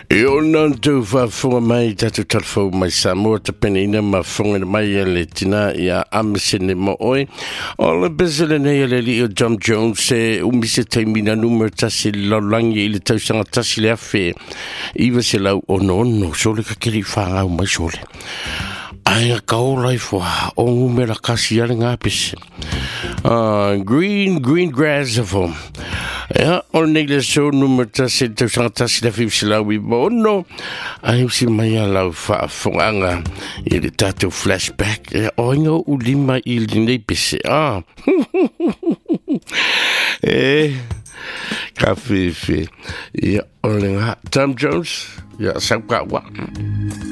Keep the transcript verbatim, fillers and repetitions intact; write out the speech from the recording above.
E o nantou whaafonga mai tatu talfau mai Samoa ta penina ma whonga mai e le tina ia amesene mo oi. O le bezele nei le li o John Jones se umise taimina numero tasi laulangi i le tausanga tasi le afe. Iwa se lau ono ono sole ka kiri whangau mai sole. Ai ka olai fwa o ngumera kasi ale ngā pese. Green, green grass of home. Ja, o nei le so numero tasi tausanga tasi le afe se lau i bono. Ai usi mai a lau whaafonganga i le tatou flashback. E oinga u lima i le nei pese. Ah. E ka whiwhi. Ia, o le ngā. Tom Jones. Ia, sau ka wa.